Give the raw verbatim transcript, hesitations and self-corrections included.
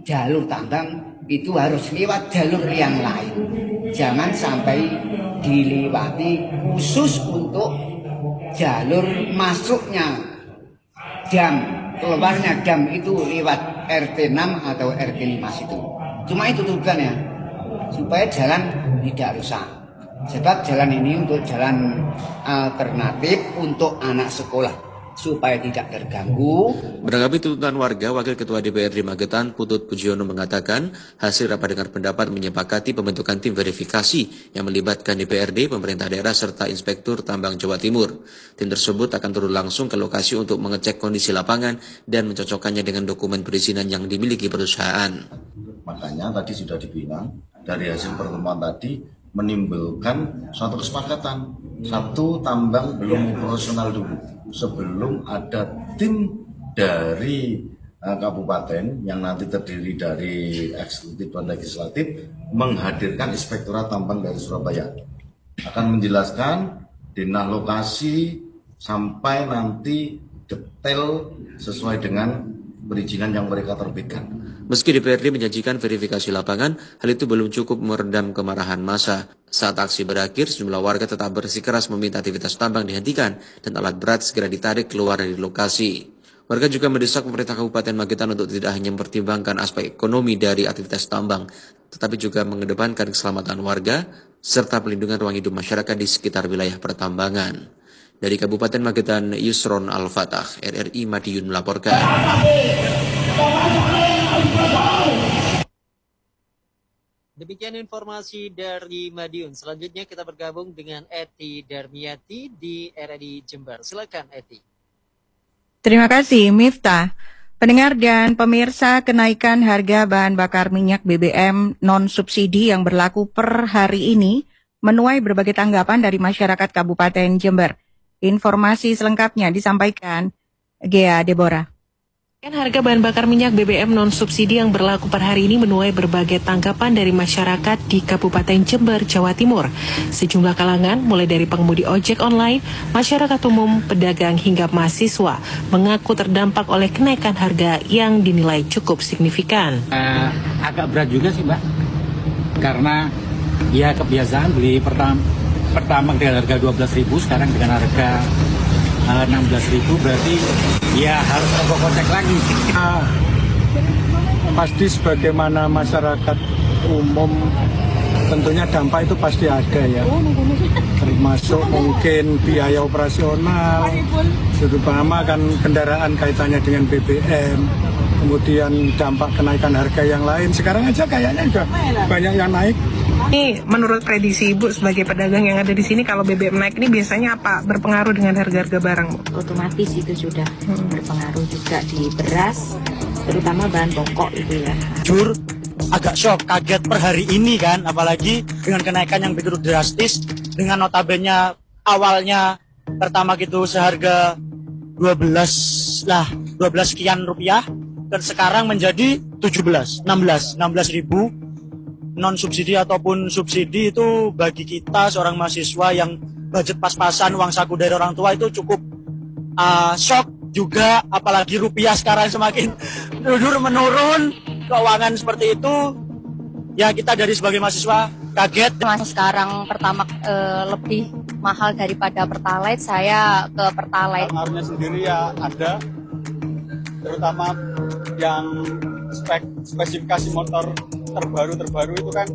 jalur tambang itu harus lewat jalur yang lain. Jangan sampai dilewati khusus untuk jalur masuknya dam, keluarnya dam itu lewat R T enam atau R T lima situ. Cuma itu tujuannya, supaya jalan tidak rusak. Sebab jalan ini untuk jalan alternatif untuk anak sekolah, supaya tidak terganggu. Menanggapi tuntutan warga, Wakil Ketua D P R D Magetan, Putut Pujiono mengatakan, hasil rapat dengar pendapat menyepakati pembentukan tim verifikasi yang melibatkan D P R D, pemerintah daerah, serta Inspektur Tambang Jawa Timur. Tim tersebut akan turun langsung ke lokasi untuk mengecek kondisi lapangan dan mencocokkannya dengan dokumen perizinan yang dimiliki perusahaan. Makanya tadi sudah dibilang, dari hasil pertemuan tadi menimbulkan suatu kesepakatan. Satu, tambang belum operasional dulu sebelum ada tim dari uh, kabupaten yang nanti terdiri dari eksekutif dan legislatif menghadirkan Inspektorat Tambang dari Surabaya, akan menjelaskan denah lokasi sampai nanti detail sesuai dengan perizinan yang mereka terbitkan. Meski D P R D menjanjikan verifikasi lapangan, hal itu belum cukup meredam kemarahan massa. Saat aksi berakhir, sejumlah warga tetap bersikeras meminta aktivitas tambang dihentikan dan alat berat segera ditarik keluar dari lokasi. Warga juga mendesak pemerintah Kabupaten Magetan untuk tidak hanya mempertimbangkan aspek ekonomi dari aktivitas tambang, tetapi juga mengedepankan keselamatan warga serta pelindungan ruang hidup masyarakat di sekitar wilayah pertambangan. Dari Kabupaten Magetan, Yusron Al-Fatah, R R I Madiun melaporkan. Demikian informasi dari Madiun. Selanjutnya kita bergabung dengan Eti Darmiati di R R I Jember. Silakan Eti. Terima kasih Miftah. Pendengar dan pemirsa, kenaikan harga bahan bakar minyak B B M non-subsidi yang berlaku per hari ini menuai berbagai tanggapan dari masyarakat Kabupaten Jember. Informasi selengkapnya disampaikan Gea Deborah. Harga bahan bakar minyak B B M non-subsidi yang berlaku per hari ini menuai berbagai tanggapan dari masyarakat di Kabupaten Jember, Jawa Timur. Sejumlah kalangan, mulai dari pengemudi ojek online, masyarakat umum, pedagang, hingga mahasiswa, mengaku terdampak oleh kenaikan harga yang dinilai cukup signifikan. Uh, agak berat juga sih, Mbak. Karena ya kebiasaan beli pertama, pertama dengan harga dua belas ribu, sekarang dengan harga Uh, enam belas ribu, berarti ya harus rokok kocek lagi. Uh, pasti sebagaimana masyarakat umum, tentunya dampak itu pasti ada ya. Termasuk mungkin biaya operasional, terutama kan kendaraan kaitannya dengan B B M, kemudian dampak kenaikan harga yang lain. Sekarang aja kayaknya juga banyak yang naik. Ini menurut prediksi Ibu sebagai pedagang yang ada di sini, kalau B B M naik ini biasanya apa berpengaruh dengan harga-harga barang, Bu? Otomatis itu sudah hmm. berpengaruh juga di beras, terutama bahan pokok itu ya. Jujur agak shock, kaget per hari ini kan, apalagi dengan kenaikan yang begitu drastis, dengan notabene awalnya pertama gitu seharga dua belas lah, dua belas sekian rupiah, dan sekarang menjadi tujuh belas, enam belas, enam belas ribu. Non subsidi ataupun subsidi itu bagi kita seorang mahasiswa yang budget pas-pasan uang saku dari orang tua itu cukup uh, shock juga, apalagi rupiah sekarang semakin menurun, keuangan seperti itu ya, kita dari sebagai mahasiswa kaget. Masih sekarang pertama uh, lebih mahal daripada Pertalite, saya ke Pertalite. Pengaruhnya sendiri ya ada, terutama yang spek spesifikasi motor terbaru-terbaru itu kan